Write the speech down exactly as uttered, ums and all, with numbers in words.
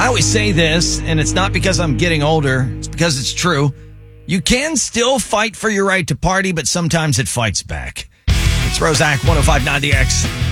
I always say this, and it's not because I'm getting older. It's because it's true. You can still fight for your right to party, but sometimes it fights back. It's Rozac, one oh five point nine D X.